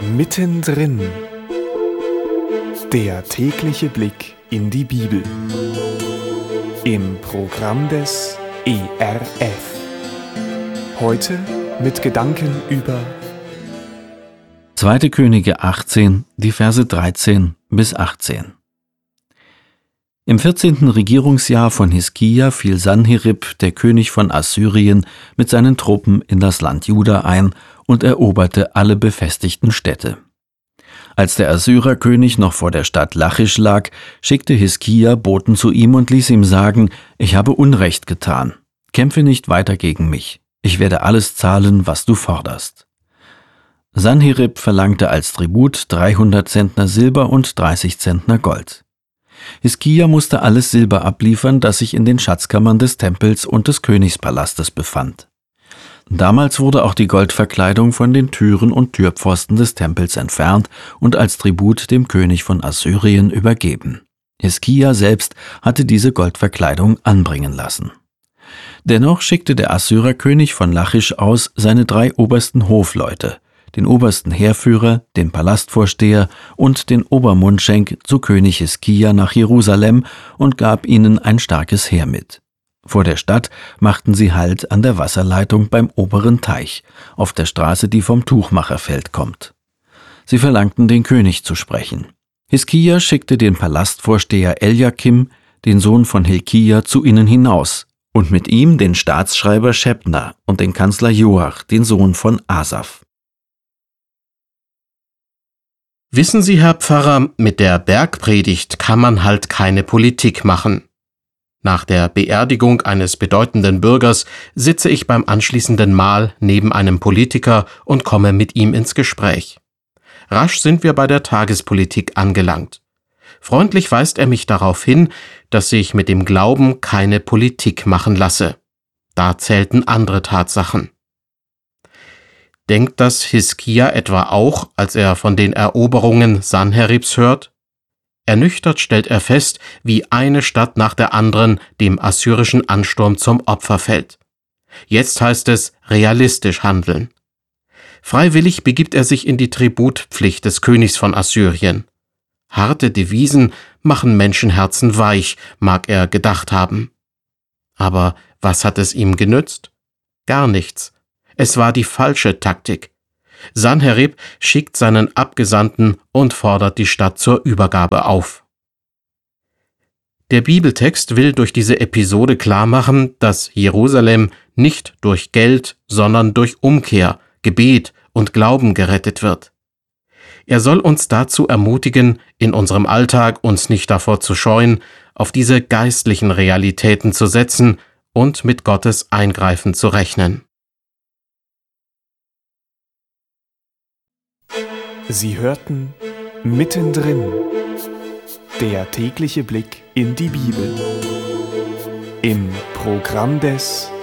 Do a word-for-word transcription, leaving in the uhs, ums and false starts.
Mittendrin. Der tägliche Blick in die Bibel. Im Programm des E R F. Heute mit Gedanken über zweite Könige achtzehn, die Verse dreizehn bis achtzehn. Im vierzehnten Regierungsjahr von Hiskia fiel Sanherib, der König von Assyrien, mit seinen Truppen in das Land Juda ein und eroberte alle befestigten Städte. Als der Assyrerkönig noch vor der Stadt Lachisch lag, schickte Hiskia Boten zu ihm und ließ ihm sagen: Ich habe Unrecht getan. Kämpfe nicht weiter gegen mich. Ich werde alles zahlen, was du forderst. Sanherib verlangte als Tribut dreihundert Zentner Silber und dreißig Zentner Gold. Hiskia musste alles Silber abliefern, das sich in den Schatzkammern des Tempels und des Königspalastes befand. Damals wurde auch die Goldverkleidung von den Türen und Türpfosten des Tempels entfernt und als Tribut dem König von Assyrien übergeben. Hiskia selbst hatte diese Goldverkleidung anbringen lassen. Dennoch schickte der Assyrerkönig von Lachisch aus seine drei obersten Hofleute, den obersten Heerführer, den Palastvorsteher und den Obermundschenk zu König Hiskia nach Jerusalem und gab ihnen ein starkes Heer mit. Vor der Stadt machten sie Halt an der Wasserleitung beim oberen Teich, auf der Straße, die vom Tuchmacherfeld kommt. Sie verlangten, den König zu sprechen. Hiskia schickte den Palastvorsteher Eljakim, den Sohn von Hilkia, zu ihnen hinaus und mit ihm den Staatsschreiber Schebna und den Kanzler Joach, den Sohn von Asaph. Wissen Sie, Herr Pfarrer, mit der Bergpredigt kann man halt keine Politik machen. Nach der Beerdigung eines bedeutenden Bürgers sitze ich beim anschließenden Mahl neben einem Politiker und komme mit ihm ins Gespräch. Rasch sind wir bei der Tagespolitik angelangt. Freundlich weist er mich darauf hin, dass sich mit dem Glauben keine Politik machen lasse. Da zählten andere Tatsachen. Denkt das Hiskia etwa auch, als er von den Eroberungen Sanheribs hört? Ernüchtert stellt er fest, wie eine Stadt nach der anderen dem assyrischen Ansturm zum Opfer fällt. Jetzt heißt es realistisch handeln. Freiwillig begibt er sich in die Tributpflicht des Königs von Assyrien. Harte Devisen machen Menschenherzen weich, mag er gedacht haben. Aber was hat es ihm genützt? Gar nichts. Es war die falsche Taktik. Sanherib schickt seinen Abgesandten und fordert die Stadt zur Übergabe auf. Der Bibeltext will durch diese Episode klarmachen, dass Jerusalem nicht durch Geld, sondern durch Umkehr, Gebet und Glauben gerettet wird. Er soll uns dazu ermutigen, in unserem Alltag uns nicht davor zu scheuen, auf diese geistlichen Realitäten zu setzen und mit Gottes Eingreifen zu rechnen. Sie hörten Mittendrin. Der tägliche Blick in die Bibel. Im Programm des